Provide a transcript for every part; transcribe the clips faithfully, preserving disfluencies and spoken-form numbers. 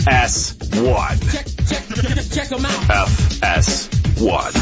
S one. Check, check, check, check them out. F S one.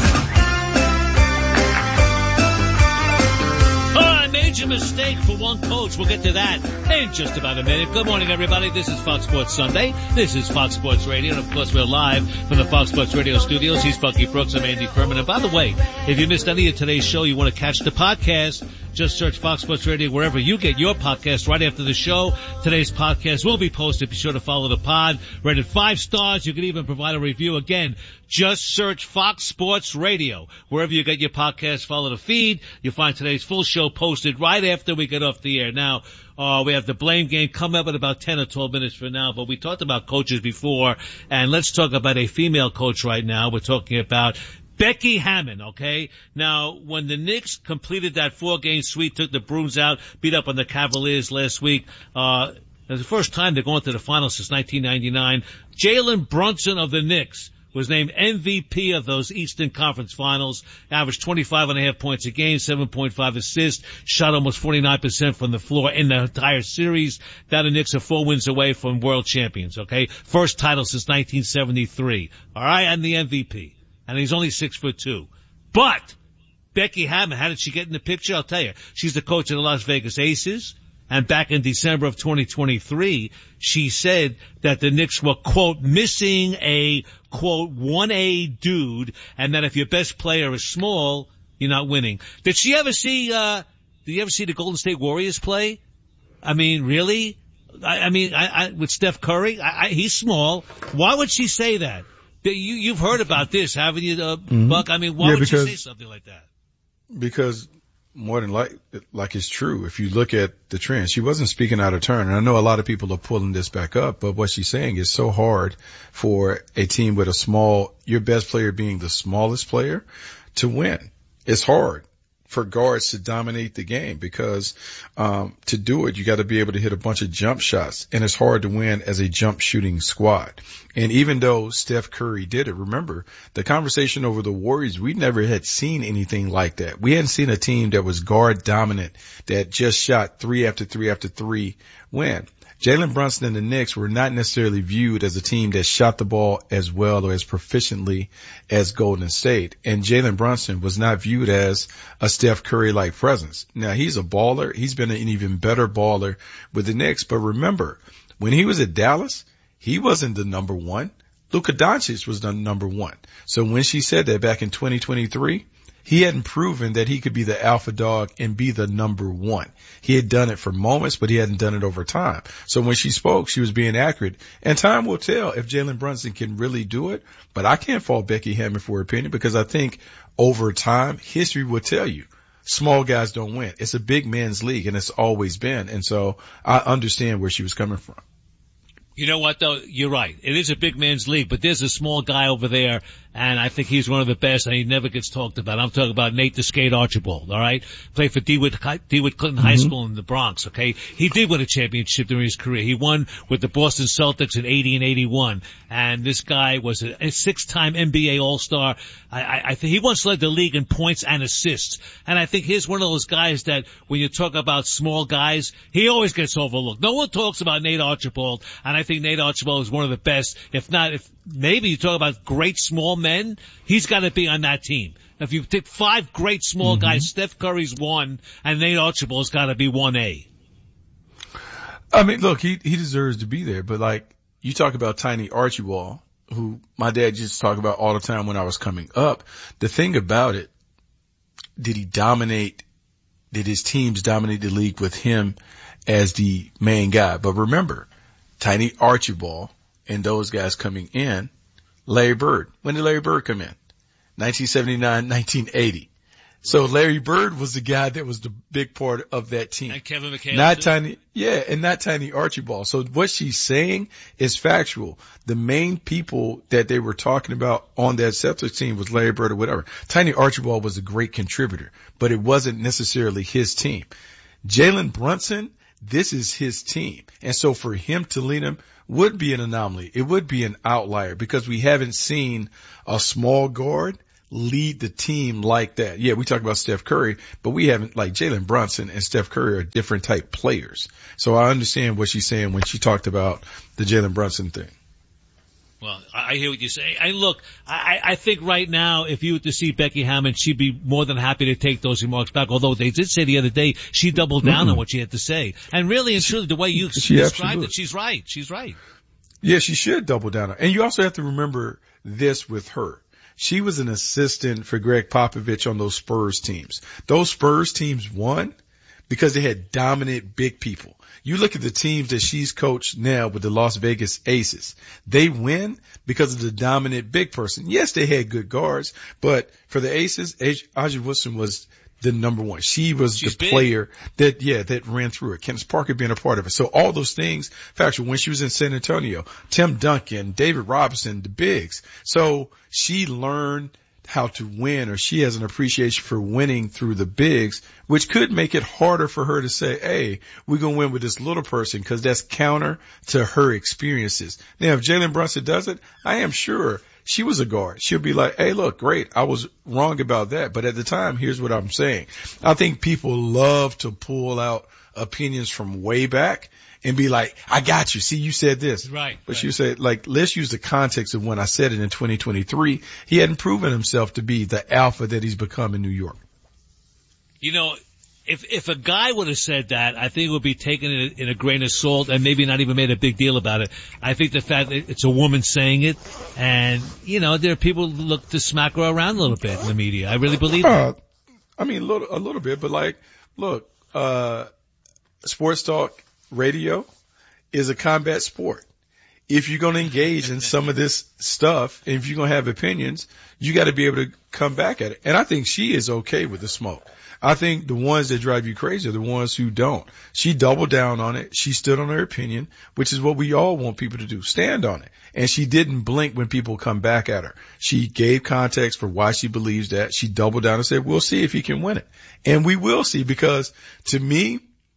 Oh, I made your mistake for one coach. We'll get to that in just about a minute. Good morning, everybody. This is Fox Sports Sunday. This is Fox Sports Radio. And, of course, we're live from the Fox Sports Radio studios. He's Bucky Brooks. I'm Andy Furman. And, by the way, if you missed any of today's show, you want to catch the podcast, just search Fox Sports Radio wherever you get your podcast right after the show. Today's podcast will be posted. Be sure to follow the pod. Rated five stars. You can even provide a review. Again, just search Fox Sports Radio. Wherever you get your podcast, follow the feed. You'll find today's full show posted right after we get off the air. Now, uh, we have the blame game coming up in about ten or twelve minutes from now, but we talked about coaches before, and let's talk about a female coach right now. We're talking about Becky Hammon, okay? Now, when the Knicks completed that four-game sweep, took the Bruins out, beat up on the Cavaliers last week, uh, it was the first time they're going to the finals since nineteen ninety-nine. Jalen Brunson of the Knicks was named M V P of those Eastern Conference Finals, averaged twenty-five and a half points a game, seven point five assists, shot almost forty-nine percent from the floor in the entire series. Now the Knicks are four wins away from world champions, okay? First title since nineteen seventy-three, all right? And the M V P. And he's only six foot two. But Becky Hammon, how did she get in the picture? I'll tell you. She's the coach of the Las Vegas Aces. And back in December of twenty twenty-three, she said that the Knicks were, quote, missing a, quote, one A dude, and that if your best player is small, you're not winning. Did she ever see, uh, did you ever see the Golden State Warriors play? I mean, really? I, I mean, I, I, with Steph Curry? I, I, he's small. Why would she say that? You, you've heard about this, haven't you, uh, mm-hmm. Buck? I mean, why yeah, would because, she say something like that? Because more than like, like it's true. If you look at the trend, she wasn't speaking out of turn. And I know a lot of people are pulling this back up, but what she's saying is so hard for a team with a small, your best player being the smallest player to win. It's hard for guards to dominate the game because, um, to do it, you got to be able to hit a bunch of jump shots, and it's hard to win as a jump shooting squad. And even though Steph Curry did it, remember the conversation over the Warriors, we never had seen anything like that. We hadn't seen a team that was guard dominant that just shot three after three after three win. Jalen Brunson and the Knicks were not necessarily viewed as a team that shot the ball as well or as proficiently as Golden State. And Jalen Brunson was not viewed as a Steph Curry-like presence. Now, he's a baller. He's been an even better baller with the Knicks. But remember, when he was at Dallas, he wasn't the number one. Luka Doncic was the number one. So when she said that back in twenty twenty-three, he hadn't proven that he could be the alpha dog and be the number one. He had done it for moments, but he hadn't done it over time. So when she spoke, she was being accurate. And time will tell if Jalen Brunson can really do it. But I can't fault Becky Hammon for her opinion because I think over time, history will tell you small guys don't win. It's a big man's league, and it's always been. And so I understand where she was coming from. You know what, though? You're right. It is a big man's league, but there's a small guy over there, and I think he's one of the best, and he never gets talked about. I'm talking about Nate the Skate Archibald, all right? Played for DeWitt, DeWitt Clinton mm-hmm. High School in the Bronx, okay? He did win a championship during his career. He won with the Boston Celtics in eighty and eighty-one, and this guy was a, a six-time N B A All-Star. I, I, I think he once led the league in points and assists, and I think he's one of those guys that when you talk about small guys, he always gets overlooked. No one talks about Nate Archibald, and I think Nate Archibald is one of the best, if not, if maybe you talk about great small men, he's got to be on that team. If you take five great small mm-hmm. guys, Steph Curry's one, and Nate Archibald's got to be one A. I mean, look, he he deserves to be there, but like you talk about Tiny Archibald, who my dad used to talk about all the time when I was coming up. The thing about it, did he dominate? Did his teams dominate the league with him as the main guy? But remember, Tiny Archibald and those guys coming in, Larry Bird. When did Larry Bird come in? nineteen seventy-nine, nineteen eighty. So Larry Bird was the guy that was the big part of that team. And Kevin McHale. Not too. Tiny, yeah, and not Tiny Archibald. So what she's saying is factual. The main people that they were talking about on that Celtics team was Larry Bird or whatever. Tiny Archibald was a great contributor, but it wasn't necessarily his team. Jalen Brunson, this is his team. And so for him to lead him would be an anomaly. It would be an outlier because we haven't seen a small guard lead the team like that. Yeah, we talk about Steph Curry, but we haven't, like Jalen Brunson and Steph Curry are different type players. So I understand what she's saying when she talked about the Jalen Brunson thing. Well, I hear what you say. And look, I, I think right now, if you were to see Becky Hammon, she'd be more than happy to take those remarks back. Although they did say the other day she doubled down mm-hmm. on what she had to say. And really and truly, the way you she described absolutely. it, she's right. She's right. Yeah, she should double down. And you also have to remember this with her. She was an assistant for Greg Popovich on those Spurs teams. Those Spurs teams won because they had dominant big people. You look at the teams that she's coached now with the Las Vegas Aces. They win because of the dominant big person. Yes, they had good guards, but for the Aces, A'ja Wilson was the number one. She was she's the big. player that, yeah, that ran through it. Candace Parker being a part of it. So all those things factual. When she was in San Antonio, Tim Duncan, David Robinson, the bigs. So she learned how to win, or she has an appreciation for winning through the bigs, which could make it harder for her to say, hey, we're going to win with this little person, because that's counter to her experiences. Now, if Jalen Brunson does it, I am sure she was a guard. She'll be like, hey, look, great. I was wrong about that. But at the time, here's what I'm saying. I think people love to pull out opinions from way back and be like, I got you. See, you said this. Right. But right. you said, like, let's use the context of when I said it in twenty twenty-three. He hadn't proven himself to be the alpha that he's become in New York. You know, if if a guy would have said that, I think it would be taken in a, in a grain of salt and maybe not even made a big deal about it. I think the fact that it's a woman saying it, and, you know, there are people who look to smack her around a little bit in the media. I really believe uh, that. I mean, a little, a little bit, but like, look, uh, sports talk radio is a combat sport. If you're going to engage in some of this stuff, and if you're going to have opinions, you got to be able to come back at it. And I think she is okay with the smoke. I think the ones that drive you crazy are the ones who don't. She doubled down on it. She stood on her opinion, which is what we all want people to do. Stand on it. And she didn't blink when people come back at her. She gave context for why she believes that. She doubled down and said, we'll see if he can win it. And we will see, because to me,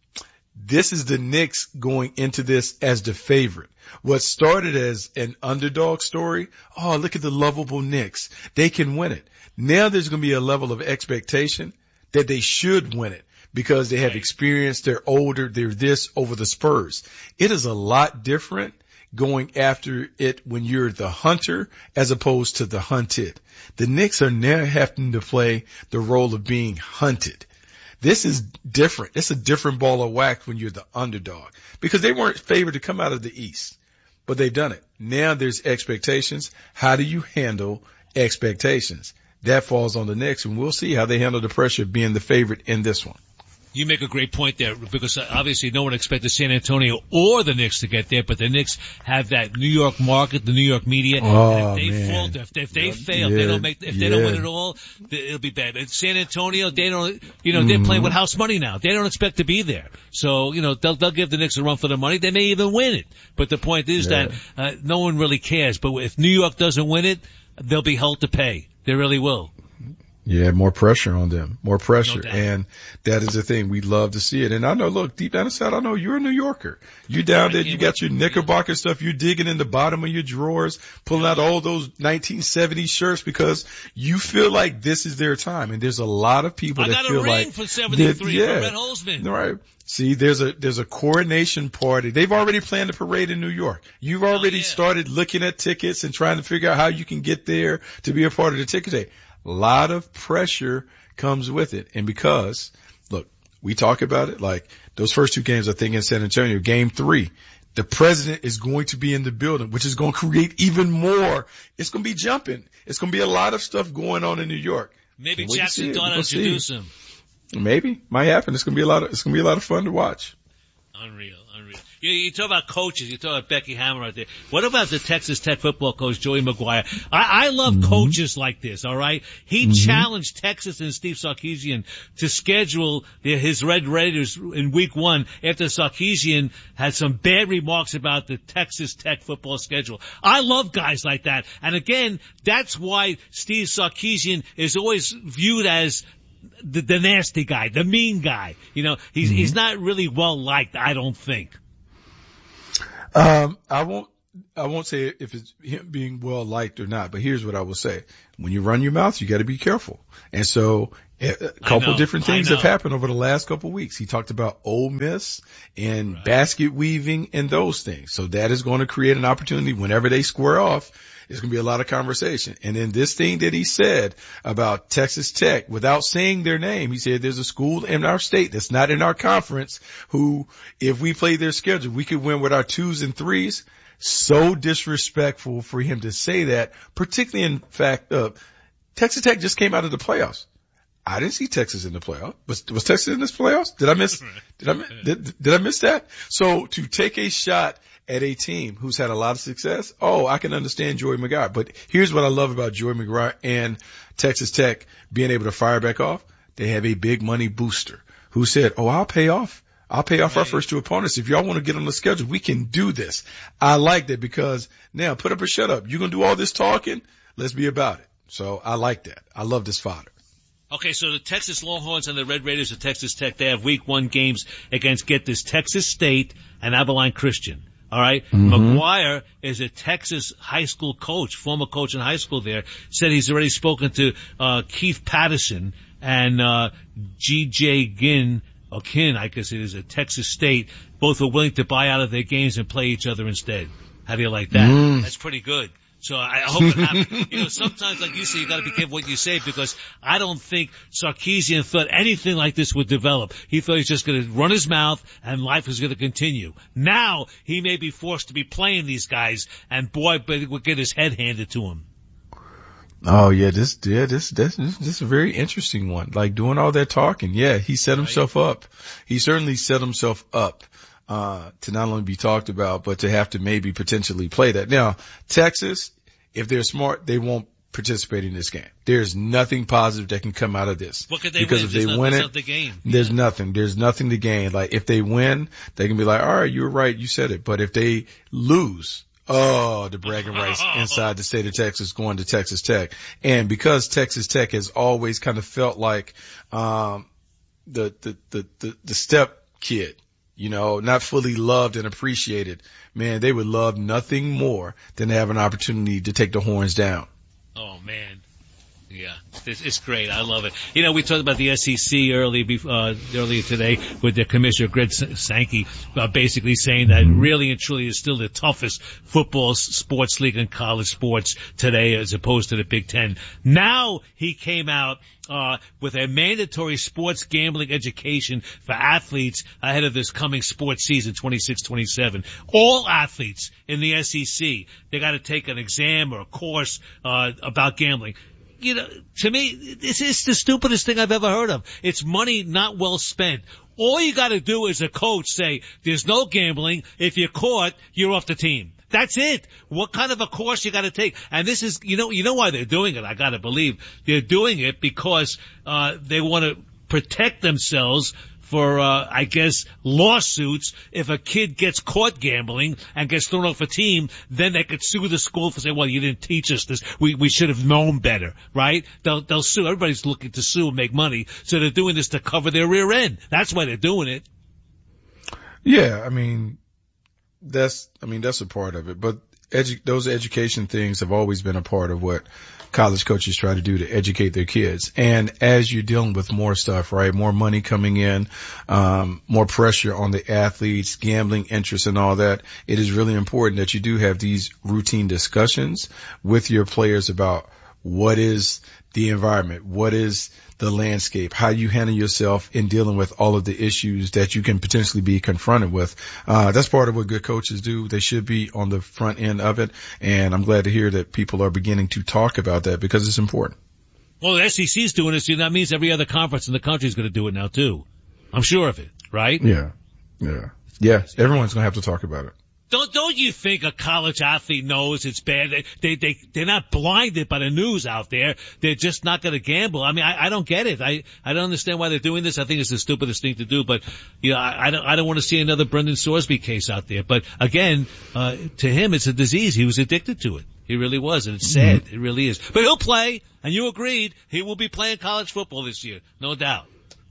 this is the Knicks going into this as the favorite. What started as an underdog story, oh, look at the lovable Knicks. They can win it. Now there's going to be a level of expectation that they should win it because they have experience, they're older, they're this over the Spurs. It is a lot different going after it when you're the hunter as opposed to the hunted. The Knicks are now having to play the role of being hunted. This is different. It's a different ball of wax when you're the underdog, because they weren't favored to come out of the East, but they've done it. Now there's expectations. How do you handle expectations? That falls on the Knicks, and we'll see how they handle the pressure of being the favorite in this one. You make a great point there, because obviously no one expected San Antonio or the Knicks to get there, but the Knicks have that New York market, the New York media. Oh, and if they man. falter, if they, if they Yeah, fail, if yeah, they don't make, if they yeah. don't win it all, it'll be bad. And San Antonio, they don't, you know, they're playing with house money now. They don't expect to be there. So, you know, they'll, they'll give the Knicks a run for their money. They may even win it. But the point is Yeah. that, uh, no one really cares. But if New York doesn't win it, they'll be held to pay. They really will. Yeah, more pressure on them, more pressure. No doubt. And that is the thing. We love to see it. And I know, look, deep down inside, I know you're a New Yorker. You down there, you got your Knickerbocker stuff. You're digging in the bottom of your drawers, pulling out all those nineteen seventies shirts because you feel like this is their time. And there's a lot of people I that got a feel ring like for seventy-three that, from yeah, Red Holzman. right. See, there's a, there's a coronation party. They've already planned a parade in New York. You've already Oh, yeah. started looking at tickets and trying to figure out how you can get there to be a part of the ticket day. A lot of pressure comes with it. And because, look, we talk about it like those first two games, I think in San Antonio, game three, the president is going to be in the building, which is going to create even more. It's going to be jumping. It's going to be a lot of stuff going on in New York. Maybe So Jackson it. Dunn We'll see. introduce him. Maybe. Might happen. It's going to be a lot of, it's going to be a lot of fun to watch. Unreal, unreal. You, you talk about coaches. You talk about Becky Hammon right there. What about the Texas Tech football coach, Joey McGuire? I, I love mm-hmm. coaches like this, all right? He mm-hmm. challenged Texas and Steve Sarkisian to schedule the, his Red Raiders in week one after Sarkisian had some bad remarks about the Texas Tech football schedule. I love guys like that. And again, that's why Steve Sarkisian is always viewed as The, the nasty guy, the mean guy. You know, he's, mm-hmm. he's not really well liked, I don't think. Um, I won't, I won't say if it's him being well liked or not, but here's what I will say. When you run your mouth, you got to be careful. And so A couple different things have happened over the last couple of weeks. He talked about Ole Miss and right. basket weaving and those things. So that is going to create an opportunity whenever they square off. There's going to be a lot of conversation. And then this thing that he said about Texas Tech, without saying their name, he said there's a school in our state that's not in our conference who, if we play their schedule, we could win with our twos and threes. So disrespectful for him to say that, particularly in fact, uh, Texas Tech just came out of the playoffs. I didn't see Texas in the playoffs. Was, was Texas in this playoffs? Did I miss, did I, did, did I miss that? So to take a shot at a team who's had a lot of success, oh, I can understand Joey McGuire. But here's what I love about Joey McGuire and Texas Tech being able to fire back off. They have a big money booster who said, oh, I'll pay off. I'll pay off our first two opponents. If y'all want to get on the schedule, we can do this. I like that because now put up or shut up. You're going to do all this talking. Let's be about it. So I like that. I love this fodder. Okay, so the Texas Longhorns and the Red Raiders of Texas Tech, they have week one games against, get this, Texas State and Abilene Christian. All right. Mm-hmm. McGuire is a Texas high school coach, former coach in high school there, said he's already spoken to, uh, Keith Patterson and, uh, G J Ginn, or Kin, I guess it is, at Texas State. Both are willing to buy out of their games and play each other instead. How do you like that? Mm. That's pretty good. So I hope it happens. You know, sometimes, like you say, you got to be careful what you say because I don't think Sarkisian thought anything like this would develop. He thought he's just going to run his mouth and life is going to continue. Now he may be forced to be playing these guys, and boy, but he will get his head handed to him. Oh yeah, this yeah this this this is a very interesting one. Like doing all that talking, yeah, he set himself up. He certainly set himself up. Uh, to not only be talked about, but to have to maybe potentially play that. Now, Texas, if they're smart, they won't participate in this game. There's nothing positive that can come out of this. What could they because win? if they there's win nothing, it, not the game. there's yeah. nothing. There's nothing to gain. Like if they win, they can be like, all right, you were right. You said it. But if they lose, oh, the bragging rights inside the state of Texas going to Texas Tech. And because Texas Tech has always kind of felt like, um, the, the, the, the, the step kid. You know, not fully loved and appreciated. Man, they would love nothing more than to have an opportunity to take the horns down. Oh, man. Yeah, it's, it's great. I love it. You know, we talked about the S E C early, uh, earlier today with the Commissioner Greg Sankey, uh, basically saying that really and truly is still the toughest football sports league in college sports today as opposed to the Big Ten. Now he came out uh with a mandatory sports gambling education for athletes ahead of this coming sports season twenty-six twenty-seven. All athletes in the S E C, they got to take an exam or a course uh about gambling. You know, to me, this is the stupidest thing I've ever heard of. It's money not well spent. All you got to do as a coach say, there's no gambling. If you're caught, you're off the team. That's it. What kind of a course you got to take? And this is, you know, you know why they're doing it. I got to believe they're doing it because uh they want to protect themselves for, uh, I guess, lawsuits. If a kid gets caught gambling and gets thrown off a team, then they could sue the school for saying, well, you didn't teach us this. We, we should have known better, right? They'll, they'll sue. Everybody's looking to sue and make money. So they're doing this to cover their rear end. That's why they're doing it. Yeah. I mean, that's, I mean, that's a part of it, but edu- those education things have always been a part of what college coaches try to do to educate their kids. And as you're dealing with more stuff, right, more money coming in, um, more pressure on the athletes, gambling interests and all that, it is really important that you do have these routine discussions with your players about what is the environment, what is the landscape, how you handle yourself in dealing with all of the issues that you can potentially be confronted with. Uh, that's part of what good coaches do. They should be on the front end of it. And I'm glad to hear that people are beginning to talk about that because it's important. Well, the S E C's doing this. That means every other conference in the country is going to do it now too. I'm sure of it, right? Yeah. Yeah. Yeah. Everyone's going to have to talk about it. Don't, don't you think a college athlete knows it's bad? They, they, they, they're not blinded by the news out there. They're just not going to gamble. I mean, I, I don't get it. I, I don't understand why they're doing this. I think it's the stupidest thing to do, but, you know, I, I don't, I don't want to see another Brendan Sorsby case out there. But again, uh, to him, it's a disease. He was addicted to it. He really was, and it's sad. Mm-hmm. It really is. But he'll play, and you agreed, he will be playing college football this year. No doubt.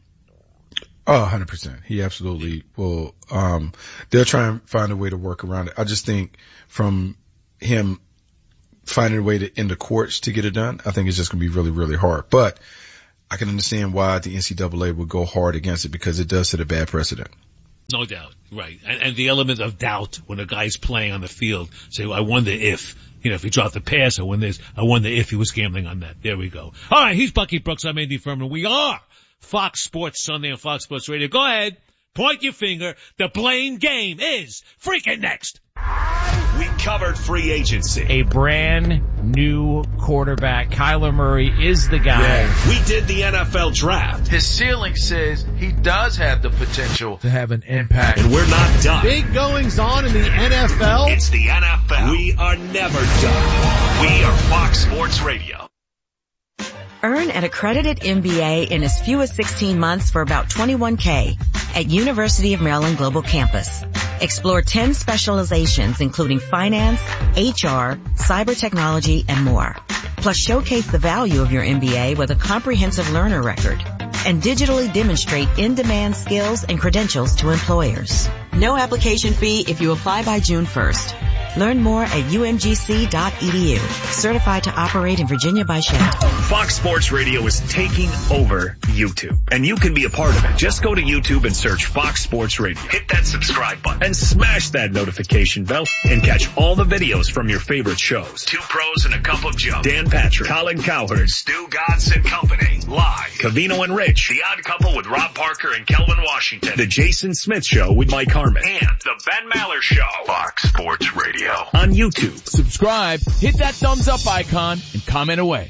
Oh, one hundred percent. He absolutely will. Um, they'll try and find a way to work around it. I just think from him finding a way to in the courts to get it done, I think it's just going to be really, really hard. But I can understand why the N C double A would go hard against it because it does set a bad precedent. No doubt, right. And, and the element of doubt when a guy's playing on the field, say, well, I wonder if, you know, if he dropped the pass, I wonder, I wonder if he was gambling on that. There we go. All right, he's Bucky Brooks. I'm Andy Furman. We are Fox Sports Sunday on Fox Sports Radio. Go ahead, point your finger. The blame game is freaking next. We covered free agency. A brand new quarterback. Kyler Murray is the guy. Yeah. We did the N F L draft. His ceiling says he does have the potential to have an impact. And we're not done. Big goings on in the N F L. It's the N F L. We are never done. We are Fox Sports Radio. Earn an accredited M B A in as few as sixteen months for about twenty-one K at University of Maryland Global Campus. Explore ten specializations including finance, H R, cyber technology, and more. Plus showcase the value of your M B A with a comprehensive learner record and digitally demonstrate in-demand skills and credentials to employers. No application fee if you apply by June first. Learn more at U M G C dot E D U. Certified to operate in Virginia by Shell. Fox Sports Radio is taking over YouTube, and you can be a part of it. Just go to YouTube and search Fox Sports Radio. Hit that subscribe button and smash that notification bell and catch all the videos from your favorite shows. Two Pros and a Cup of Joe. Dan Patrick, Colin Cowherd, Stu Godson Company, live. Cavino and Rich, The Odd Couple with Rob Parker and Kelvin Washington. The Jason Smith Show with Mike Harmon. And The Ben Maller Show. Fox Sports Radio. On YouTube. Subscribe, hit that thumbs up icon, and comment away.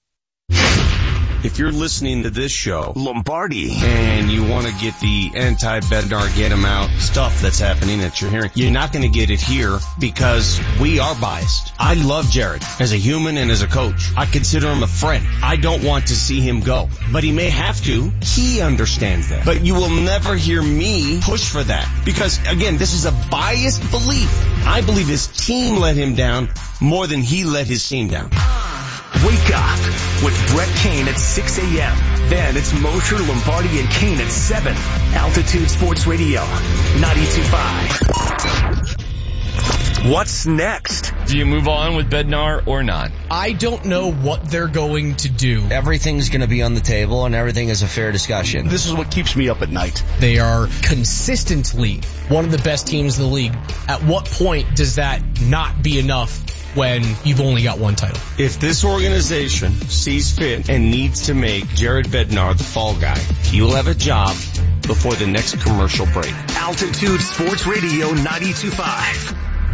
If you're listening to this show, Lombardi, and you want to get the anti-Bednar, get him out stuff that's happening that you're hearing, you're not going to get it here because we are biased. I love Jared as a human and as a coach. I consider him a friend. I don't want to see him go, but he may have to. He understands that. But you will never hear me push for that because, again, this is a biased belief. I believe his team let him down more than he let his team down. Wake up with Brett Kane at six a.m. Then it's Mosher, Lombardi, and Kane at seven. Altitude Sports Radio, ninety-two point five. What's next? Do you move on with Bednar or not? I don't know what they're going to do. Everything's going to be on the table and everything is a fair discussion. This is what keeps me up at night. They are consistently one of the best teams in the league. At what point does that not be enough when you've only got one title? If this organization sees fit and needs to make Jared Bednar the fall guy, he will have a job before the next commercial break. Altitude Sports Radio ninety-two point five.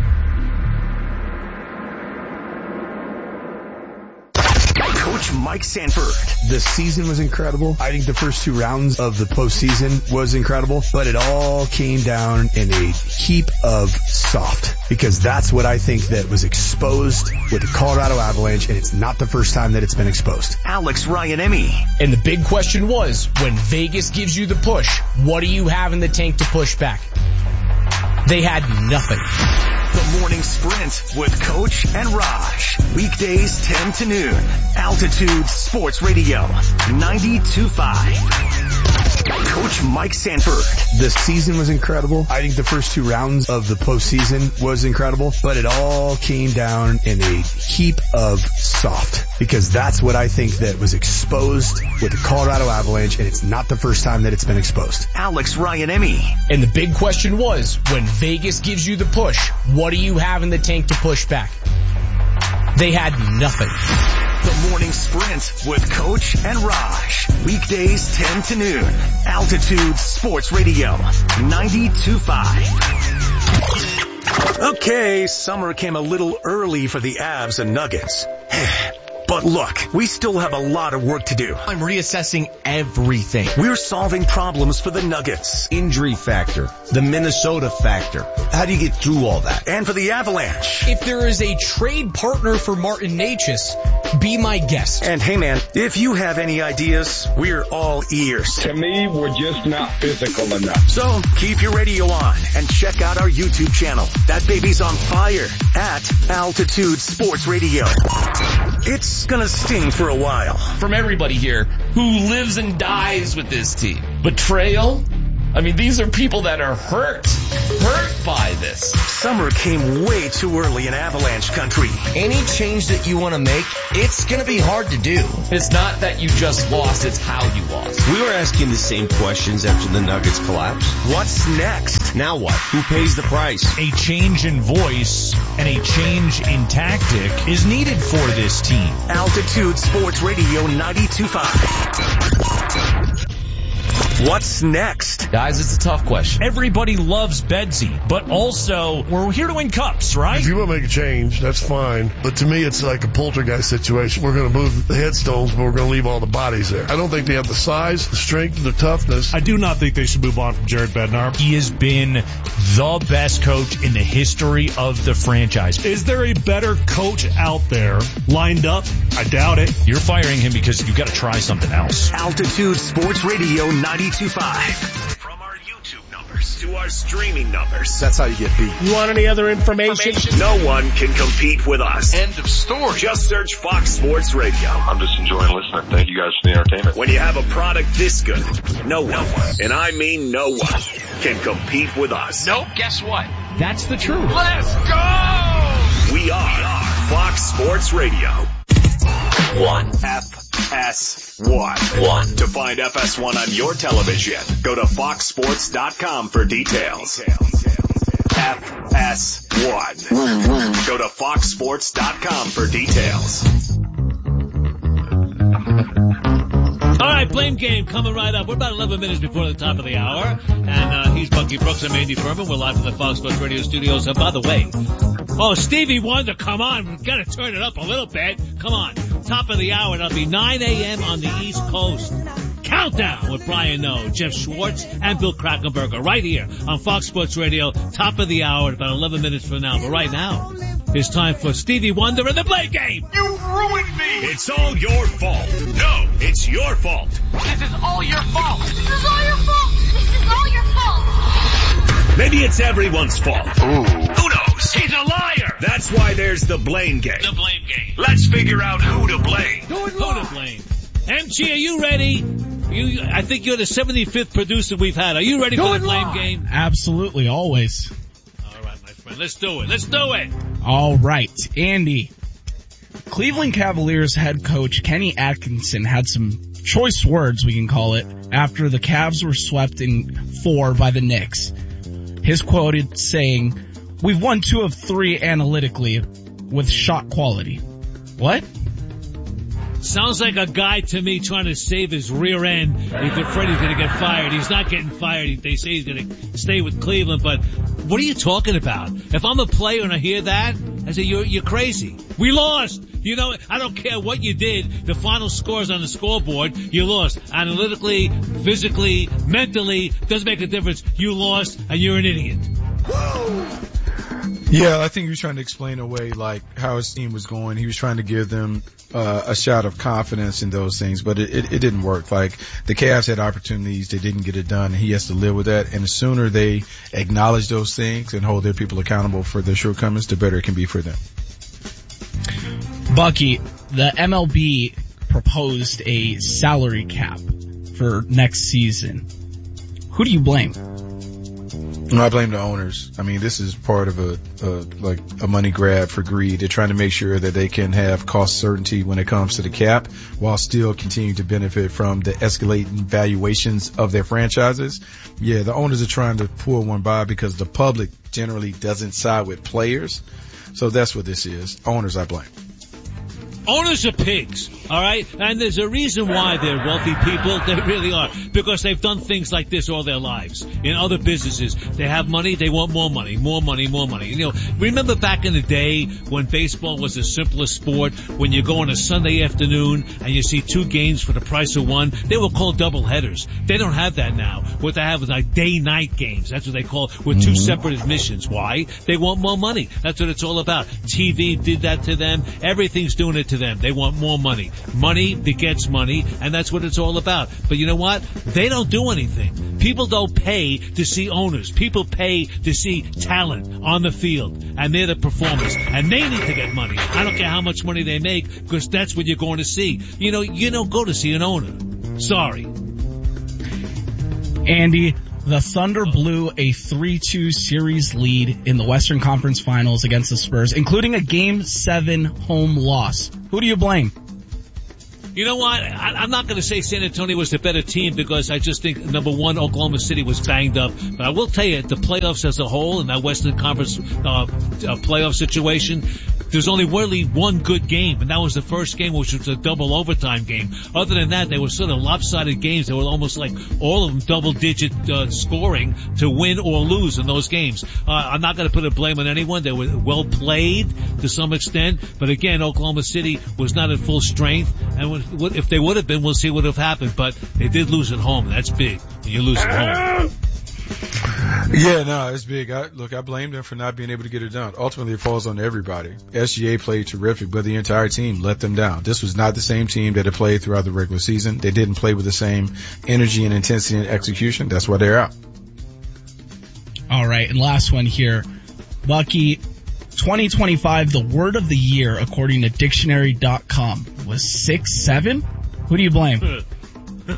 Coach Mike Sanford. The season was incredible. I think the first two rounds of the postseason was incredible, but it all came down in a heap of soft because that's what I think that was exposed with the Colorado Avalanche, and it's not the first time that it's been exposed. Alex Ryan-Emmy. And the big question was, when Vegas gives you the push, what do you have in the tank to push back? They had nothing. The Morning Sprint with Coach and Raj. Weekdays ten to noon. Altitude Sports Radio ninety-two point five. Coach Mike Sanford. The season was incredible. I think the first two rounds of the postseason was incredible, but it all came down in a heap of soft because that's what I think that was exposed with the Colorado Avalanche, and it's not the first time that it's been exposed. Alex Ryan-Emmy. And the big question was, when Vegas gives you the push, what do you have in the tank to push back? They had nothing. The Morning Sprint with Coach and Raj. Weekdays ten to noon. Altitude Sports Radio ninety-two point five. Okay, summer came a little early for the Avs and Nuggets. But look, we still have a lot of work to do. I'm reassessing everything. We're solving problems for the Nuggets. Injury factor, the Minnesota factor. How do you get through all that? And for the Avalanche. If there is a trade partner for Martin Necas, be my guest. And hey man, if you have any ideas, we're all ears. To me, we're just not physical enough. So keep your radio on and check out our YouTube channel. That baby's on fire at Altitude Sports Radio. It's gonna sting for a while. From everybody here who lives and dies with this team. Betrayal I mean, these are people that are hurt, hurt by this. Summer came way too early in Avalanche country. Any change that you want to make, it's going to be hard to do. It's not that you just lost, it's how you lost. We were asking the same questions after the Nuggets collapse. What's next? Now what? Who pays the price? A change in voice and a change in tactic is needed for this team. Altitude Sports Radio ninety-two point five. What's next? Guys, it's a tough question. Everybody loves Bedsy, but also we're here to win cups, right? If you want to make a change, that's fine. But to me, it's like a poltergeist situation. We're going to move the headstones, but we're going to leave all the bodies there. I don't think they have the size, the strength, the toughness. I do not think they should move on from Jared Bednar. He has been the best coach in the history of the franchise. Is there a better coach out there lined up? I doubt it. You're firing him because you've got to try something else. Altitude Sports Radio ninety-two point five. From our YouTube numbers to our streaming numbers. That's how you get beat. You want any other information? No one can compete with us. End of story. Just search Fox Sports Radio. I'm just enjoying listening. Thank you guys for the entertainment. When you have a product this good, no one, and I mean no one, can compete with us. Nope, guess what? That's the truth. Let's go! We are Fox Sports Radio. One. F S one. One. To find F S one on your television, go to fox sports dot com for details. F S one. One, one. Go to fox sports dot com for details. All right, Blame Game coming right up. We're about eleven minutes before the top of the hour. And uh, he's Bucky Brooks. I'm Andy Furman. We're live from the Fox Sports Radio studios. And by the way, oh, Stevie Wonder, come on. We've got to turn it up a little bit. Come on. Top of the hour. It'll be nine a.m. on the East Coast. Countdown with Brian Noe, Jeff Schwartz, and Bill Krackomberger right here on Fox Sports Radio. Top of the hour at about eleven minutes from now. But right now, it's time for Stevie Wonder and the Blame Game. You ruined me. It's all your fault. No, it's your fault. This is all your fault. This is all your fault. This is all your fault. Maybe it's everyone's fault. Ooh. Who knows? He's a liar. That's why there's the Blame Game. The Blame Game. Let's figure out who to blame. Who to blame? M G, are you ready? You, I think you're the seventy-fifth producer we've had. Are you ready for the Blame Game? Absolutely, always. All right, my friend. Let's do it. Let's do it. All right, Andy. Cleveland Cavaliers head coach Kenny Atkinson had some choice words, we can call it, after the Cavs were swept in four by the Knicks. His quoted saying, "We've won two of three analytically with shot quality." What? Sounds like a guy to me trying to save his rear end. He's afraid he's going to get fired. He's not getting fired. They say he's going to stay with Cleveland, but what are you talking about? If I'm a player and I hear that, I say, you're, you're crazy. We lost. You know, I don't care what you did. The final scores on the scoreboard, you lost. Analytically, physically, mentally, doesn't make a difference. You lost and you're an idiot. Yeah, I think he was trying to explain away like how his team was going. He was trying to give them uh, a shot of confidence in those things, but it, it, it didn't work. Like the Cavs had opportunities, they didn't get it done, and he has to live with that. And the sooner they acknowledge those things and hold their people accountable for their shortcomings, the better it can be for them. Bucky, the M L B proposed a salary cap for next season. Who do you blame? I blame the owners. I mean, this is part of a, a like a money grab for greed. They're trying to make sure that they can have cost certainty when it comes to the cap while still continuing to benefit from the escalating valuations of their franchises. Yeah, the owners are trying to pull one by because the public generally doesn't side with players. So that's what this is. Owners, I blame. Owners are pigs, all right? And there's a reason why they're wealthy people. They really are. Because they've done things like this all their lives. In other businesses, they have money, they want more money, more money, more money. You know, remember back in the day when baseball was the simplest sport, when you go on a Sunday afternoon and you see two games for the price of one? They were called doubleheaders. They don't have that now. What they have is like day-night games. That's what they call it, with two mm-hmm. separate admissions. Why? They want more money. That's what it's all about. T V did that to them. Everything's doing it to them. They want more money. Money begets money, and that's what it's all about. But you know what? They don't do anything. People don't pay to see owners. People pay to see talent on the field, and they're the performers, and they need to get money. I don't care how much money they make, because that's what you're going to see. You know, you don't go to see an owner. Sorry. Andy, The Thunder blew a three two series lead in the Western Conference Finals against the Spurs, including a Game seven home loss. Who do you blame? You know what? I, I'm not going to say San Antonio was the better team because I just think, number one, Oklahoma City was banged up. But I will tell you, the playoffs as a whole in that Western Conference uh, uh, playoff situation, there's only really one good game, and that was the first game, which was a double overtime game. Other than that, they were sort of lopsided games. They were almost like all of them double-digit uh, scoring to win or lose in those games. Uh, I'm not going to put a blame on anyone. They were well played to some extent, but again, Oklahoma City was not at full strength, and was, if they would have been, we'll see what would have happened. But they did lose at home. That's big. You lose at home. Yeah, no, it's big. I, look, I blame them for not being able to get it done. Ultimately, it falls on everybody. S G A played terrific, but the entire team let them down. This was not the same team that had played throughout the regular season. They didn't play with the same energy and intensity and execution. That's why they're out. All right, and last one here. Bucky, twenty twenty-five, the word of the year, according to dictionary dot com, was six seven? Who do you blame? Look,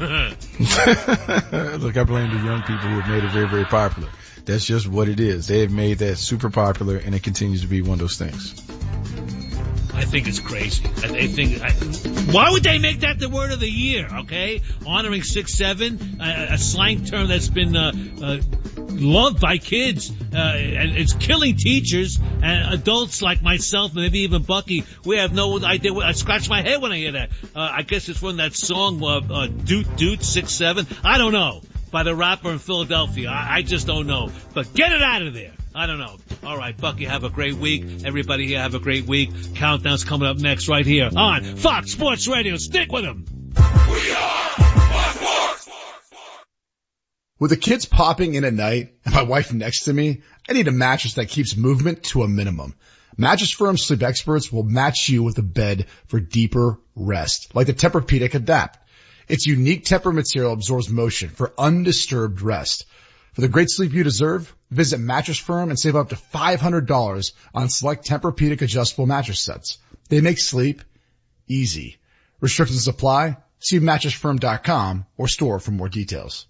I blame the young people who have made it very, very popular. That's just what it is. They have made that super popular, and it continues to be one of those things. I think it's crazy. I, I think. I, why would they make that the word of the year? Okay, honoring six seven, a, a slang term that's been uh, uh, loved by kids, uh, and it's killing teachers and adults like myself, and maybe even Bucky. We have no idea. I scratch my head when I hear that. Uh, I guess it's from that song, uh, uh, Doot Doot six seven. I don't know. By the rapper in Philadelphia. I, I just don't know. But get it out of there. I don't know. All right, Bucky, have a great week. Everybody here, have a great week. Countdown's coming up next right here on Fox Sports Radio. Stick with them. We are Fox Sports. With the kids popping in at night and my wife next to me, I need a mattress that keeps movement to a minimum. Mattress Firm Sleep Experts will match you with a bed for deeper rest, like the Tempur-Pedic Adapt. Its unique Tempur material absorbs motion for undisturbed rest. For the great sleep you deserve, visit Mattress Firm and save up to five hundred dollars on select Tempur-Pedic adjustable mattress sets. They make sleep easy. Restrictions apply. See mattress firm dot com or store for more details.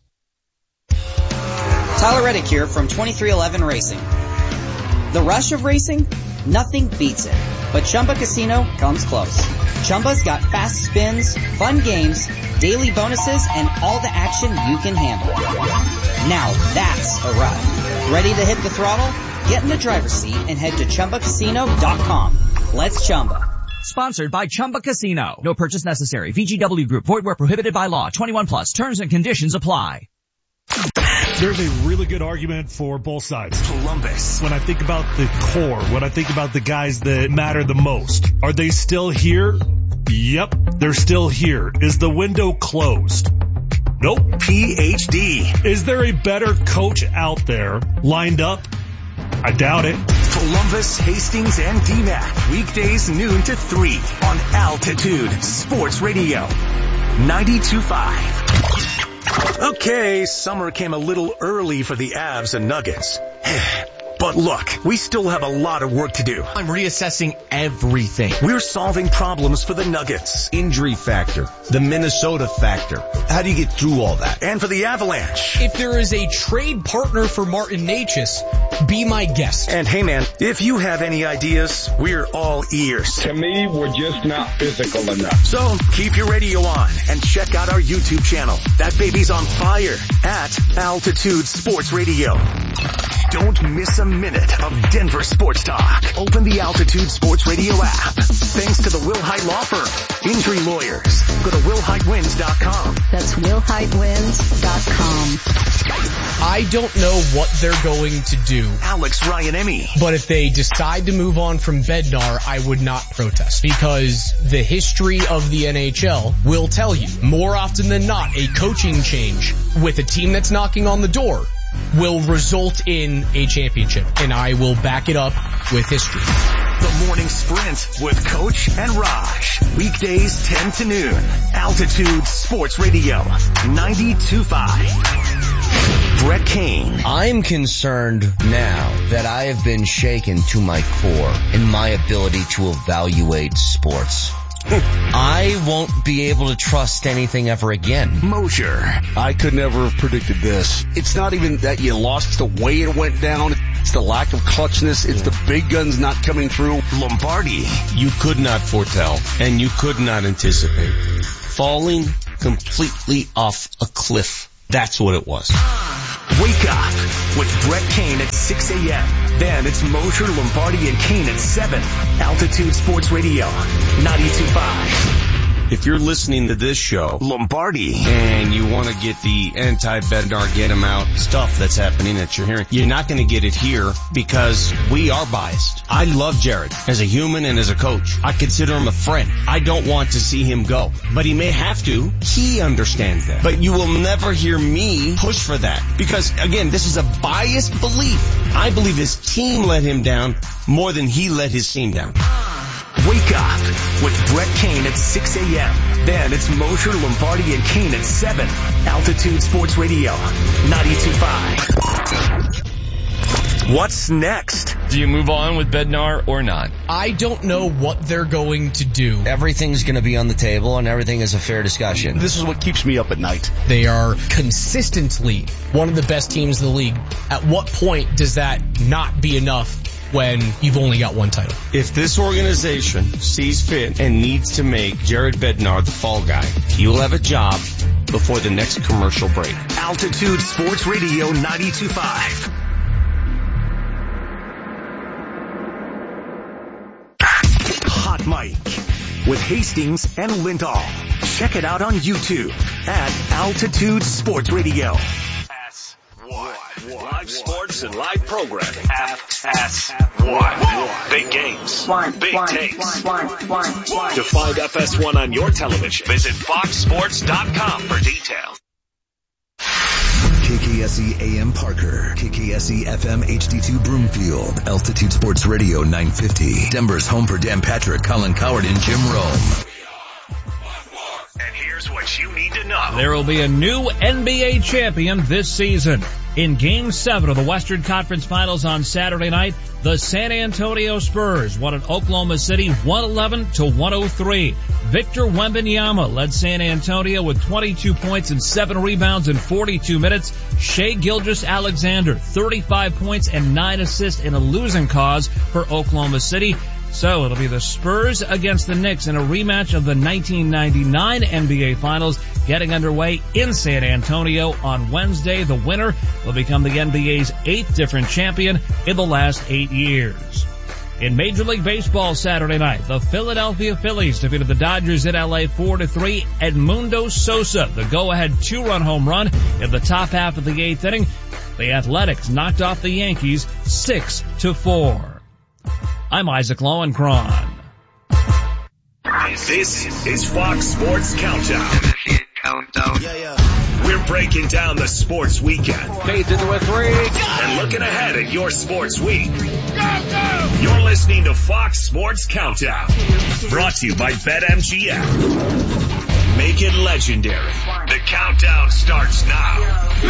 Tyler Reddick here from twenty-three eleven Racing. The rush of racing? Nothing beats it. But Chumba Casino comes close. Chumba's got fast spins, fun games, daily bonuses, and all the action you can handle. Now that's a ride. Ready to hit the throttle? Get in the driver's seat and head to chumba casino dot com. Let's Chumba. Sponsored by Chumba Casino. No purchase necessary. V G W Group. Void where prohibited by law. twenty-one plus. Terms and conditions apply. There's a really good argument for both sides. Columbus. When I think about the core, when I think about the guys that matter the most, are they still here? Yep, they're still here. Is the window closed? Nope. P H D. Is there a better coach out there lined up? I doubt it. Columbus, Hastings, and D M A C. Weekdays noon to three on Altitude Sports Radio. ninety-two point five. Okay, summer came a little early for the Avs and Nuggets. But look, we still have a lot of work to do. I'm reassessing everything. We're solving problems for the Nuggets. Injury factor, the Minnesota factor. How do you get through all that? And for the Avalanche. If there is a trade partner for Martin Necas, be my guest. And hey man, if you have any ideas, we're all ears. To me, we're just not physical enough. So keep your radio on and check out our YouTube channel. That baby's on fire at Altitude Sports Radio. Don't miss a minute of Denver sports talk. Open the Altitude Sports Radio app. Thanks to the Will Hite Law Firm. Injury lawyers. Go to will hite wins dot com. That's will hite wins dot com. I don't know what they're going to do. Alex Ryan-Emmy. But if they decide to move on from Bednar, I would not protest. Because the history of the N H L will tell you, more often than not, a coaching change with a team that's knocking on the door will result in a championship, and I will back it up with history. The Morning Sprint with Coach and Raj. Weekdays ten to noon. Altitude Sports Radio. ninety-two point five. Brett Kane. I'm concerned now that I have been shaken to my core in my ability to evaluate sports. I won't be able to trust anything ever again. Mosier. I could never have predicted this. It's not even that you lost. It's the way it went down. It's the lack of clutchness. It's the big guns not coming through. Lombardi. You could not foretell, and you could not anticipate. Falling completely off a cliff. That's what it was. Wake up with Brett Kane at six a.m. Then it's Mosier, Lombardi, and Kane at seven. Altitude Sports Radio, ninety-two point five. If you're listening to this show, Lombardi, and you want to get the anti-Bednar, get him out stuff that's happening that you're hearing, you're not going to get it here because we are biased. I love Jared as a human and as a coach. I consider him a friend. I don't want to see him go, but he may have to. He understands that. But you will never hear me push for that because, again, this is a biased belief. I believe his team let him down more than he let his team down. Wake up with Brett Kane at six a.m. Then it's Mosier, Lombardi, and Kane at seven. Altitude Sports Radio, ninety-two point five. What's next? Do you move on with Bednar or not? I don't know what they're going to do. Everything's going to be on the table and everything is a fair discussion. This is what keeps me up at night. They are consistently one of the best teams in the league. At what point does that not be enough when you've only got one title? If this organization sees fit and needs to make Jared Bednar the fall guy, he will have a job before the next commercial break. Altitude Sports Radio ninety-two point five. Hot Mic with Hastings and Lindahl. Check it out on YouTube at Altitude Sports Radio. Live sports and live programming. F S one. Big games. Big takes. To find F S one on your television, visit fox sports dot com for details. K K S E A M Parker, K K S E F M H D two Broomfield, Altitude Sports Radio nine fifty, Denver's home for Dan Patrick, Colin Coward, and Jim Rome. And here's what you need to know. There will be a new N B A champion this season. In Game seven of the Western Conference Finals on Saturday night, the San Antonio Spurs won at Oklahoma City one eleven to one oh three. Victor Wembanyama led San Antonio with twenty-two points and seven rebounds in forty-two minutes. Shai Gilgeous-Alexander, thirty-five points and nine assists in a losing cause for Oklahoma City. So it'll be the Spurs against the Knicks in a rematch of the nineteen ninety-nine N B A Finals getting underway in San Antonio on Wednesday. The winner will become the N B A's eighth different champion in the last eight years. In Major League Baseball Saturday night, the Philadelphia Phillies defeated the Dodgers in L A four to three. Edmundo Sosa, the go-ahead two-run home run in the top half of the eighth inning. The Athletics knocked off the Yankees six to four. I'm Isaac Lowenkron. This is Fox Sports Countdown. Countdown. Yeah, yeah. We're breaking down the sports weekend. Fades into a three. And looking ahead at your sports week. Countdown. You're listening to Fox Sports Countdown. Brought to you by BetMGM. Make it legendary. The countdown starts now.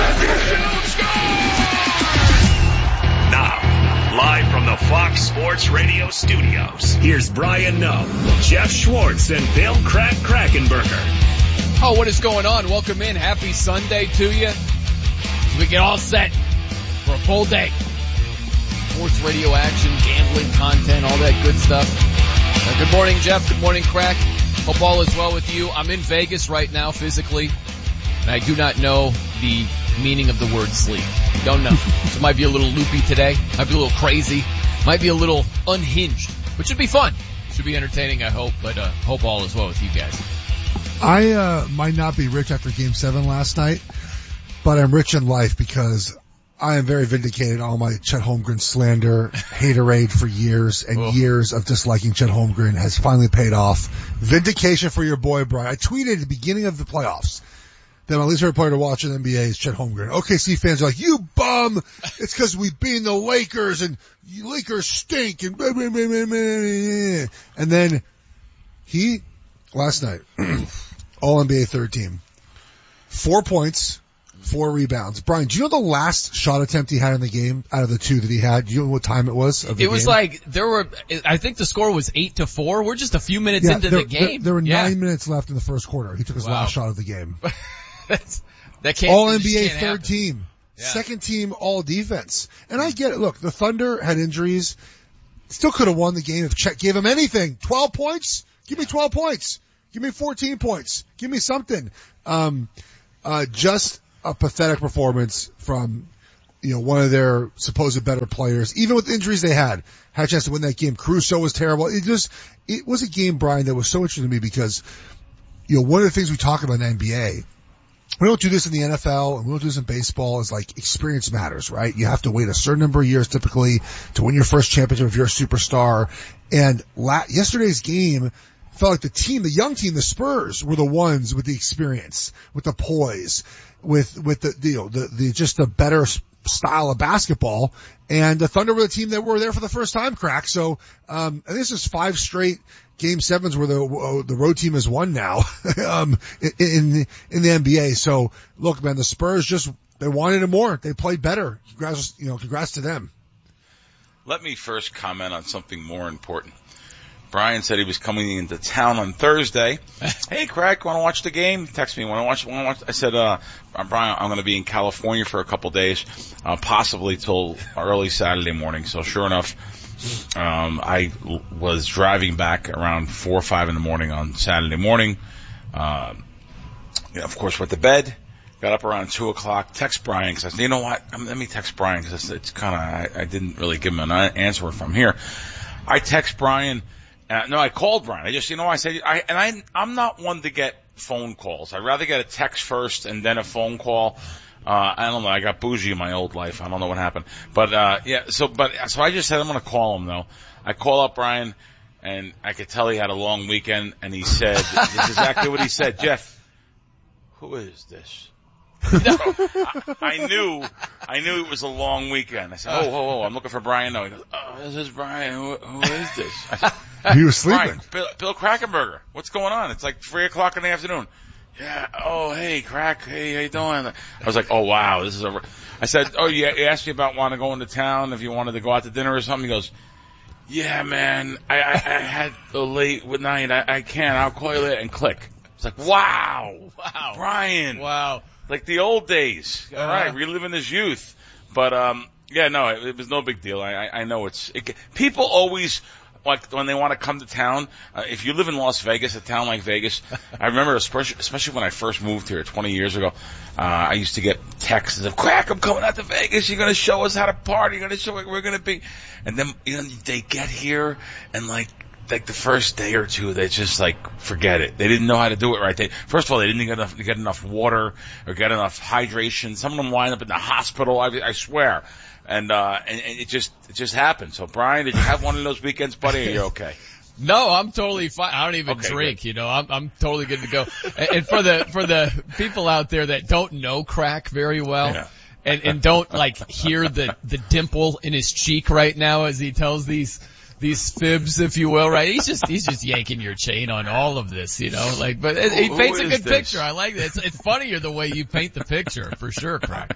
Now. Live from the Fox Sports Radio studios, here's Brian Noe, Jeff Schwartz, and Bill Crack Krakenberger. Oh, what is going on? Welcome in. Happy Sunday to you. We get all set for a full day. Sports radio action, gambling content, all that good stuff. Uh, good morning, Jeff. Good morning, Crack. Hope all is well with you. I'm in Vegas right now physically, and I do not know the meaning of the word sleep. Don't know. So it might be a little loopy today. Might be a little crazy. Might be a little unhinged. Which should be fun. Should be entertaining, I hope. But uh hope all is well with you guys. I uh might not be rich after game seven last night, but I'm rich in life because I am very vindicated. All my Chet Holmgren slander, haterade for years and oh. years of disliking Chet Holmgren has finally paid off. Vindication for your boy, Brian. I tweeted at the beginning of the playoffs that my least favorite player to watch in the N B A is Chet Holmgren. O K C fans are like, you bum! It's because we beat the Lakers and you Lakers stink and blah, blah, blah, blah, blah. And then he, last night, all N B A third team, four points, four rebounds. Brian, do you know the last shot attempt he had in the game out of the two that he had? Do you know what time it was? Of the it was game? like there were. I think the score was eight to four. We're just a few minutes yeah, into there, the game. There, there were yeah. nine minutes left in the first quarter. He took his wow. last shot of the game. That's, that can't. All N B A can't third happen. team, yeah. second team all defense. And I get it. Look, the Thunder had injuries. Still could have won the game if Chet gave him anything. twelve points? Give me twelve points. Give me fourteen points. Give me something. Um, uh, just a pathetic performance from, you know, one of their supposed better players. Even with injuries they had, had a chance to win that game. Caruso was terrible. It just, it was a game, Brian, that was so interesting to me because, you know, one of the things we talk about in the N B A, we don't do this in the N F L and we don't do this in baseball, is like experience matters, right? You have to wait a certain number of years typically to win your first championship if you're a superstar. And la- yesterday's game felt like the team, the young team, the Spurs were the ones with the experience, with the poise, with, with the, you know, the, the, just the better style of basketball. And the Thunder were the team that were there for the first time, Crack. So, um, and this is five straight game sevens where the, uh, the road team has won now, um, in, in, in the N B A. So look, man, the Spurs just, they wanted it more. They played better. Congrats, you know, congrats to them. Let me first comment on something more important. Brian said he was coming into town on Thursday. Hey, Craig, want to watch the game? Text me. Want to watch? Want to watch? I said, uh, Brian, I'm going to be in California for a couple days, uh, possibly till early Saturday morning. So sure enough, um, I l- was driving back around four or five in the morning on Saturday morning. Uh, you know, of course, went to bed. Got up around two o'clock. Text Brian because I said, you know what? Um, let me text Brian because it's, it's kind of I, I didn't really give him an answer from here. I text Brian. Uh, no, I called Brian. I just, you know, I said, I, and I, I'm not one to get phone calls. I'd rather get a text first and then a phone call. Uh, I don't know. I got bougie in my old life. I don't know what happened. But, uh, yeah, so, but, so I just said I'm going to call him though. I call up Brian and I could tell he had a long weekend and he said, this is exactly what he said. Jeff, who is this? So I, I knew, I knew it was a long weekend. I said, oh, oh, oh, I'm looking for Brian. No, he goes, oh, this is Brian. Who, who is this? I said, he was sleeping. Brian, Bill, Bill Krackenberger. What's going on? It's like three o'clock in the afternoon. Yeah. Oh, hey, Crack. Hey, how you doing? I was like, oh, wow, this is a. I said, oh, you, you asked me about wanting to go into town if you wanted to go out to dinner or something. He goes, yeah, man, I, I, I had a late night. I, I can't. I'll call you later and click. It's like, wow, wow, Brian, wow. Like the old days. All uh-huh. right, reliving his youth. But, um, yeah, no, it, it was no big deal. I, I, I know it's, it, people always, like, when they want to come to town, uh, if you live in Las Vegas, a town like Vegas, I remember, especially, especially when I first moved here twenty years ago, uh, I used to get texts of, Crack, I'm coming out to Vegas. You're going to show us how to party. You're going to show us where we're going to be. And then, you know, they get here and like, like the first day or two, they just like forget it. They didn't know how to do it right. They, first of all, they didn't get enough, get enough water or get enough hydration. Some of them wind up in the hospital. I, I swear, and uh, and, and it just it just happened. So, Brian, did you have one of those weekends, buddy? Or you're okay? No, I'm totally fine. I don't even okay, drink. Good. You know, I'm I'm totally good to go. and, and for the for the people out there that don't know Crack very well. Yeah. And, and don't like hear the, the dimple in his cheek right now as he tells these these fibs, if you will, right? He's just, he's just yanking your chain on all of this, you know, like, but it, he paints a good this? picture. I like that. It's, it's funnier the way you paint the picture, for sure, Crack.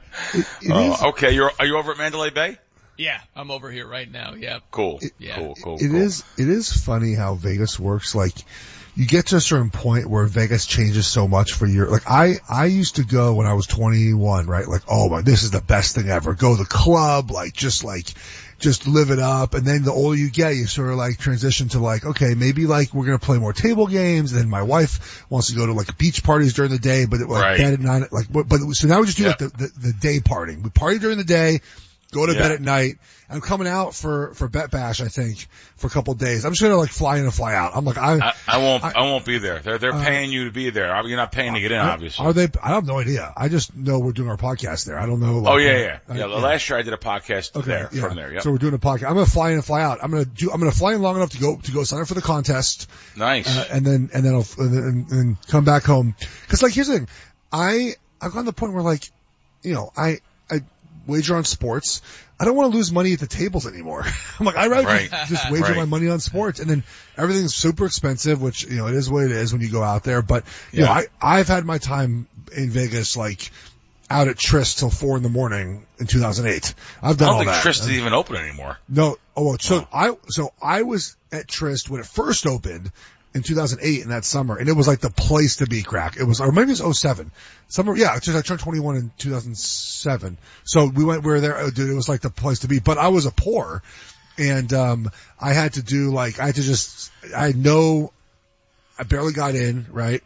Oh, okay. You're, are you over at Mandalay Bay? Yeah, I'm over here right now. Yeah. Cool. It, yeah. Cool, cool, It cool. is, it is funny how Vegas works. Like, you get to a certain point where Vegas changes so much for your, like I, I used to go when I was twenty-one, right? Like, oh my, this is the best thing ever. Go to the club, like, just like, just live it up. And then the older you get, you sort of like transition to like, okay, maybe like we're going to play more table games. And then my wife wants to go to like beach parties during the day, but it, like right. bed at night, like, but, but so now we just do yep. like the, the, the day partying. We party during the day, go to yeah. bed at night. I'm coming out for, for Bet Bash, I think, for a couple of days. I'm just gonna like fly in and fly out. I'm like, I, I, I won't, I, I won't be there. They're, they're uh, paying you to be there. You're not paying to get in, are, obviously. Are they? I have no idea. I just know we're doing our podcast there. I don't know. Like, oh yeah, yeah, uh, yeah. yeah. Last year I did a podcast okay, there, yeah. from there. Yep. So we're doing a podcast. I'm gonna fly in and fly out. I'm gonna do, I'm gonna fly in long enough to go, to go sign up for the contest. Nice. Uh, and then, and then I'll, and then, and, and come back home. Cause like, here's the thing. I, I've gotten to the point where like, you know, I, I wager on sports. I don't want to lose money at the tables anymore. I'm like, I'd rather right. just, just wager right. my money on sports. And then everything's super expensive, which, you know, it is what it is when you go out there. But, you yeah. know, I, I've had my time in Vegas, like, out at Tryst till four in the morning in two thousand eight. I've done I don't all think that. Tryst is even open anymore. No. Oh, so Oh. I, so I was at Tryst when it first opened in two thousand eight in that summer, and it was like the place to be, Crack. It was, or maybe it was oh seven. Summer, yeah, it's just, I turned twenty-one in two thousand seven. So we went, we were there, oh, dude, it was like the place to be. But I was a poor, and, um, I had to do like, I had to just, I had no, I barely got in, right?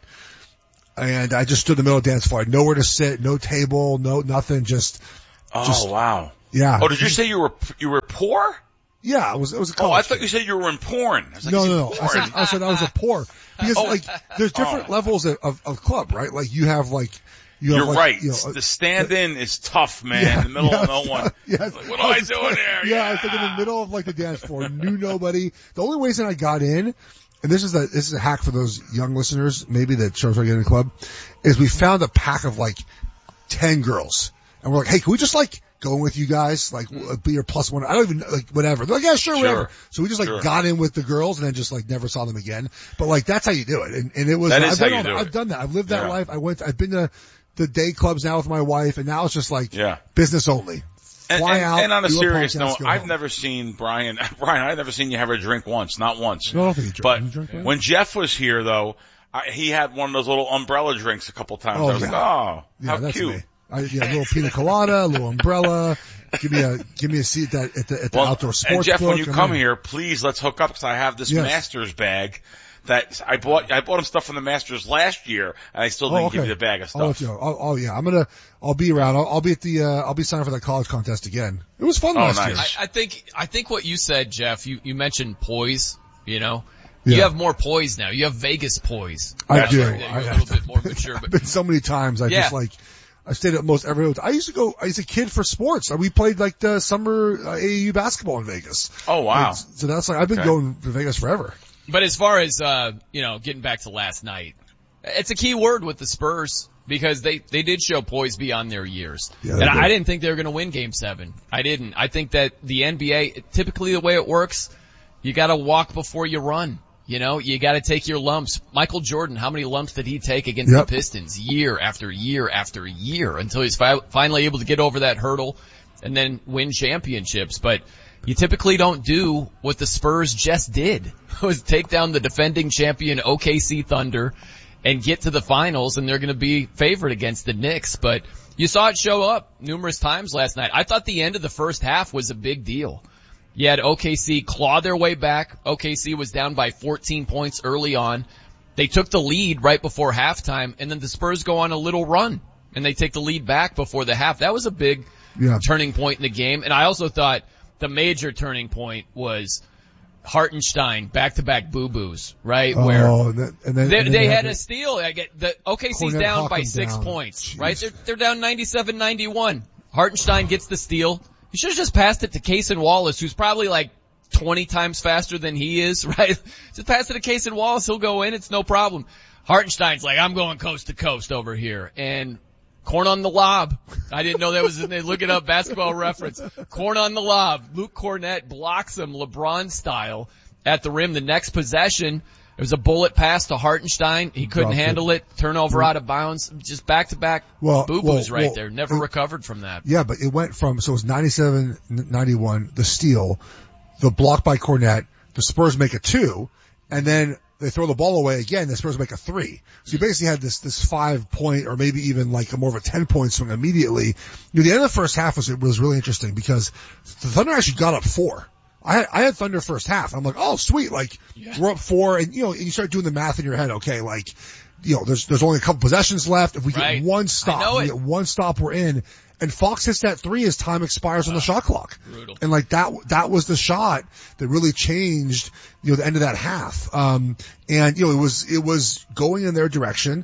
And I just stood in the middle of the dance floor. I had nowhere to sit, no table, no, nothing, just, Oh, just, wow. yeah. Oh, did you say you were, you were poor? Yeah, it was, it was a Oh, I college thought you said you were in porn. I was like, no, is he no, no. I porn? said, I said I was a poor. Because Oh. like, there's different Oh. levels of, of, of club, right? Like you have like, you have You're like, right. You know, The stand-in is tough, man. Yeah, in the middle yeah, of no one. yeah. Like, what am I doing there? Yeah, I was like in the middle of like the dance floor, knew nobody. The only reason I got in, and this is a, this is a hack for those young listeners, maybe that shows I get in the club, is we found a pack of like ten girls. And we're like, hey, can we just like go in with you guys? Like, be your plus one. I don't even, like, whatever. They're like, yeah, sure, Sure. whatever. So we just like Sure. got in with the girls and then just like never saw them again. But like, that's how you do it. And, and it was, That is I've how done you all do that. it. I've done that. I've lived that Yeah. life. I went, I've been to the day clubs now with my wife, and now it's just like Yeah. business only. And, Fly and, out, and on a do serious podcast, note, go I've home. never seen Brian, Brian, I've never seen you have a drink once, not once. No, I don't think you drink. But You drink, Brian? when Jeff was here though, I, he had one of those little umbrella drinks a couple times. Oh, I was yeah. like, oh, Yeah, how that's cute. me. I, yeah, a little pina colada, a little umbrella. Give me a, give me a seat at the, at the, at the Well, outdoor sports and Jeff, book. when you I'm come in. here, please let's hook up because I have this Yes. Masters bag that I bought. I bought him stuff from the Masters last year, and I still didn't Oh, okay. give you the bag of I'll let stuff. you know. Oh, oh yeah, I'm gonna, I'll be around. I'll, I'll be at the, uh, I'll be signing for that college contest again. It was fun Oh, last nice. year. I, I think, I think what you said, Jeff, you, you mentioned poise, you know? Yeah. You have more poise now. You have Vegas poise. I That's do. right. You're I- a little bit more mature, I've but been so many times. I Yeah. just like, I stayed at most every hotel. I used to go, I was a kid for sports. We played like the summer uh, A A U basketball in Vegas. Oh wow. Like, so that's like, I've been Okay. going to Vegas forever. But as far as, uh, you know, getting back to last night, it's a key word with the Spurs because they, they did show poise beyond their years. Yeah, and they I did. didn't think they were going to win game seven. I didn't. I think that the N B A, typically the way it works, you got to walk before you run. You know, you got to take your lumps. Michael Jordan, how many lumps did he take against Yep. the Pistons year after year after year until he's fi- finally able to get over that hurdle and then win championships? But you typically don't do what the Spurs just did, was take down the defending champion O K C Thunder and get to the finals, and they're going to be favored against the Knicks. But you saw it show up numerous times last night. I thought the end of the first half was a big deal. You had O K C claw their way back. O K C was down by fourteen points early on. They took the lead right before halftime, and then the Spurs go on a little run, and they take the lead back before the half. That was a big Yeah. turning point in the game. And I also thought the major turning point was Hartenstein back-to-back boo-boos, right? Where Oh, and then, and then, they, and then they the- had a steal. I get the O K C's Cornet down hawked by them six down. points, Jeez. right? They're, they're down ninety-seven ninety-one. Hartenstein gets the steal. He should have just passed it to Cason Wallace, who's probably like twenty times faster than he is, right? Just pass it to Cason Wallace. He'll go in. It's no problem. Hartenstein's like, I'm going coast to coast over here. And corn on the lob. I didn't know that was in there. Look it up, Basketball Reference. Corn on the lob. Luke Cornett blocks him LeBron style at the rim. The next possession, it was a bullet pass to Hartenstein. He couldn't Dropped it. handle it. Turnover out of bounds. Just back-to-back Well, boo-boos well, right well, there. Never it- recovered from that. Yeah, but it went from, so it was ninety-seven ninety-one, the steal, the block by Cornette, the Spurs make a two, and then they throw the ball away again, the Spurs make a three. So you basically had this, this five point, or maybe even like a more of a ten point swing immediately. You know, the end of the first half was, it was really interesting because the Thunder actually got up four. I had, I had Thunder first half. I'm like, oh sweet, like, Yeah. we're up four, and you know, and you start doing the math in your head, okay, like, you know, there's, there's only a couple possessions left. If we Right. get one I stop, know we it. get one stop, we're in. And Fox hits that three as time expires on the shot clock. Brutal. And like that, that was the shot that really changed, you know, the end of that half. Um, and you know, it was, it was going in their direction.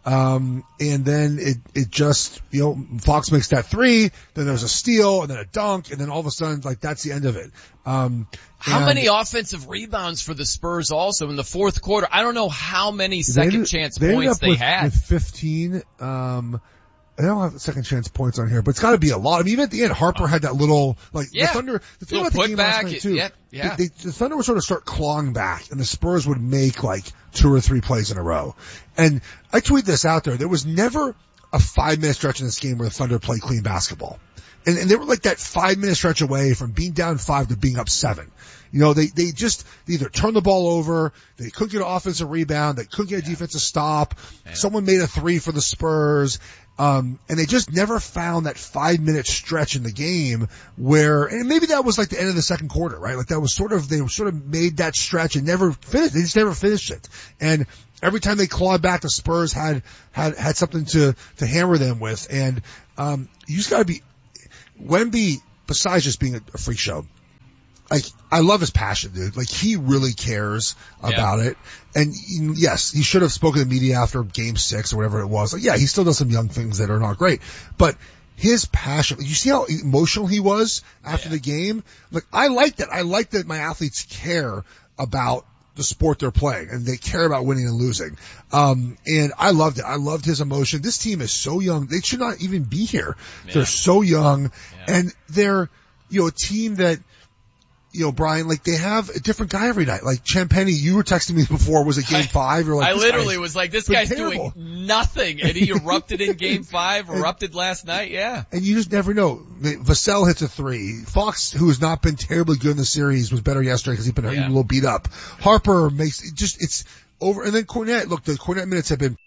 Um, and then it, it just, you know, Fox makes that three, then there's a steal, and then a dunk, and then all of a sudden, like, that's the end of it. Um, How and many offensive rebounds for the Spurs also in the fourth quarter? I don't know how many they second ended- chance they ended points up they with, had. with fifteen, um, I don't have second chance points on here, but it's got to be a lot. I mean, even at the end, Harper had that little, like, Yeah. the Thunder, the thing Little about the game last putback, night too, yeah, yeah. They, they, the Thunder would sort of start clawing back, and the Spurs would make like two or three plays in a row. And I tweet this out there, there was never a five minute stretch in this game where the Thunder played clean basketball. And, and they were like that five minute stretch away from being down five to being up seven. You know, they, they just they either turned the ball over, they couldn't get an offensive rebound, they couldn't get a defensive stop, someone made a three for the Spurs, um, and they just never found that five minute stretch in the game where, and maybe that was like the end of the second quarter, right? Like that was sort of, they sort of made that stretch and never finished, they just never finished it. And every time they clawed back, the Spurs had, had, had something to, to hammer them with. And, um, you just gotta be, Wemby, besides just being a, a freak show, like, I love his passion, dude. Like, he really cares about yeah. it. And yes, he should have spoken to the media after game six or whatever it was. Like, yeah, he still does some young things that are not great, but his passion, you see how emotional he was after yeah. the game? Like, I like that. I like that my athletes care about the sport they're playing and they care about winning and losing. Um, and I loved it. I loved his emotion. This team is so young. They should not even be here. Yeah. They're so young yeah. and they're, you know, a team that, you know, Brian, like they have a different guy every night. Like Champagnie, you were texting me before, was it game I, five? Or like, I literally was like, this guy's terrible. doing nothing. And he erupted in game five, erupted and, last night, yeah. And you just never know. Vassell hits a three. Fox, who has not been terribly good in the series, was better yesterday because he's been yeah. a little beat up. Harper makes, it just, it's over. And then Kornet, look, the Kornet minutes have been